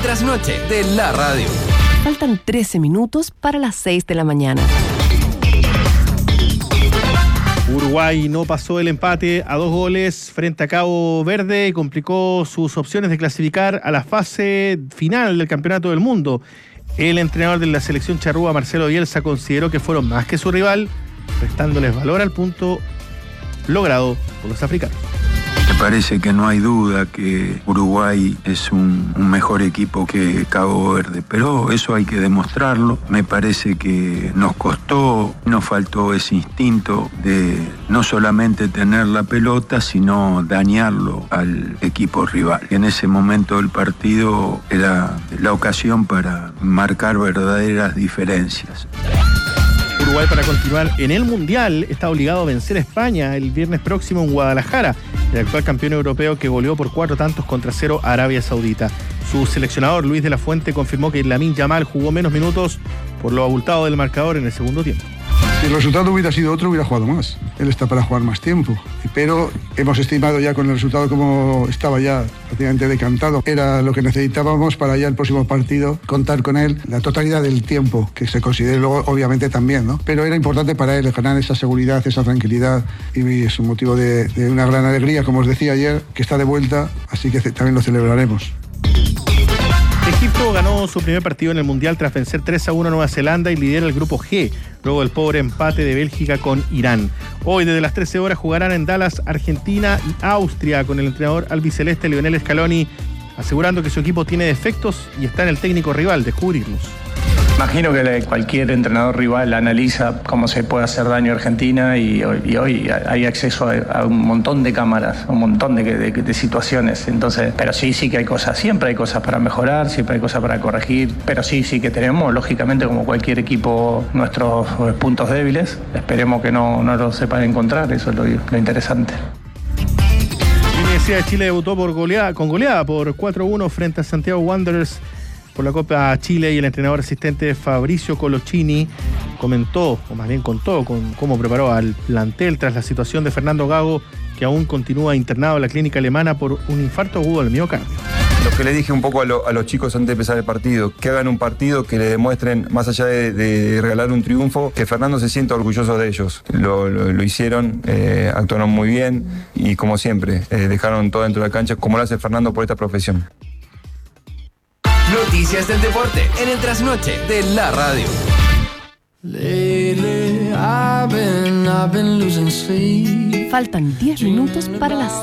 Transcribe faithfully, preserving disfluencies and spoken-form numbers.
Trasnoche de la radio. Faltan trece minutos para las seis de la mañana. Uruguay no pasó el empate a dos goles frente a Cabo Verde y complicó sus opciones de clasificar a la fase final del Campeonato del Mundo. El entrenador de la selección charrúa, Marcelo Bielsa, consideró que fueron más que su rival, restándoles valor al punto logrado por los africanos. Me parece que no hay duda que Uruguay es un, un mejor equipo que Cabo Verde, pero eso hay que demostrarlo. Me parece que nos costó, nos faltó ese instinto de no solamente tener la pelota, sino dañarlo al equipo rival. En ese momento del partido era la ocasión para marcar verdaderas diferencias. Uruguay, para continuar en el Mundial, está obligado a vencer a España el viernes próximo en Guadalajara, el actual campeón europeo que goleó por cuatro tantos contra cero a Arabia Saudita. Su seleccionador, Luis de la Fuente, confirmó que Lamine Yamal jugó menos minutos por lo abultado del marcador en el segundo tiempo. Si el resultado hubiera sido otro, hubiera jugado más. Él está para jugar más tiempo. Pero hemos estimado ya con el resultado como estaba ya prácticamente decantado. Era lo que necesitábamos para ya el próximo partido, contar con él la totalidad del tiempo, que se considere luego obviamente también, ¿no? Pero era importante para él ganar esa seguridad, esa tranquilidad, y es un motivo de, de una gran alegría, como os decía ayer, que está de vuelta, así que también lo celebraremos. Egipto ganó su primer partido en el Mundial tras vencer tres a uno a Nueva Zelanda y lidera el grupo G, luego del pobre empate de Bélgica con Irán. Hoy desde las trece horas jugarán en Dallas, Argentina y Austria, con el entrenador albiceleste Lionel Scaloni asegurando que su equipo tiene defectos y está en el técnico rival descubrirlos. Imagino que cualquier entrenador rival analiza cómo se puede hacer daño a Argentina y hoy, y hoy hay acceso a, a un montón de cámaras, un montón de, de, de situaciones. Entonces, pero sí, sí que hay cosas, siempre hay cosas para mejorar, siempre hay cosas para corregir, pero sí, sí que tenemos, lógicamente, como cualquier equipo, nuestros puntos débiles. Esperemos que no, no los sepan encontrar, eso es lo, lo interesante. La Universidad de Chile debutó por goleada, con goleada por cuatro a uno frente a Santiago Wanderers por la Copa Chile, y el entrenador asistente Fabricio Colochini comentó, o más bien contó, con cómo preparó al plantel tras la situación de Fernando Gago, que aún continúa internado en la clínica alemana por un infarto agudo del miocardio. Lo que le dije un poco a, lo, a los chicos antes de empezar el partido, que hagan un partido que le demuestren, más allá de, de regalar un triunfo, que Fernando se sienta orgulloso de ellos. Lo, lo, lo hicieron, eh, actuaron muy bien y, como siempre, eh, dejaron todo dentro de la cancha, como lo hace Fernando por esta profesión. Noticias del deporte en el Trasnoche de la radio. Faltan diez minutos para las